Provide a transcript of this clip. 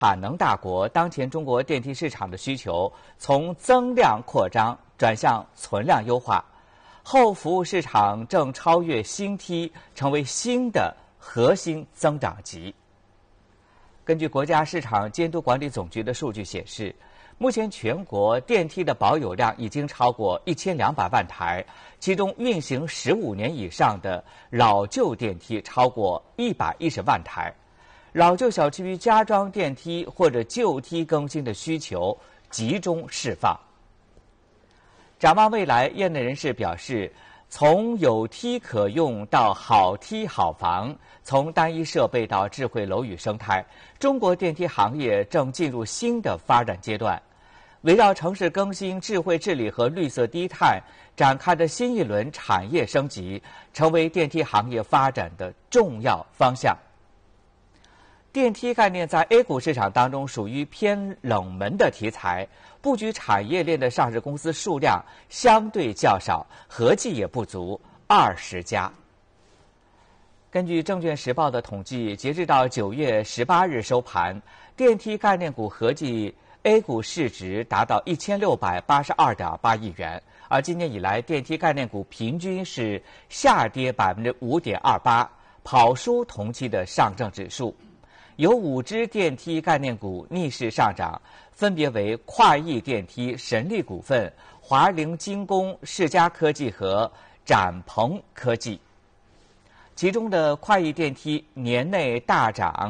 产能大国，当前中国电梯市场的需求从增量扩张转向存量优化，后服务市场正超越新梯，成为新的核心增长极。根据国家市场监督管理总局的数据显示，目前全国电梯的保有量已经超过1200万台，其中运行15年以上的老旧电梯超过110万台。老旧小区加装电梯或者旧梯更新的需求集中释放。展望未来，业内人士表示，从有梯可用到好梯好房，从单一设备到智慧楼宇生态，中国电梯行业正进入新的发展阶段。围绕城市更新、智慧治理和绿色低碳展开的新一轮产业升级，成为电梯行业发展的重要方向。电梯概念在 A 股市场当中属于偏冷门的题材，布局产业链的上市公司数量相对较少，合计也不足20家。根据证券时报的统计，截至到9月18日收盘，电梯概念股合计 A 股市值达到1682.8亿元，而今年以来，电梯概念股平均是下跌5.28%，跑输同期的上证指数。有5只电梯概念股逆势上涨，分别为快易电梯、神力股份、华菱精工、世嘉科技和展鹏科技。其中的快易电梯年内大涨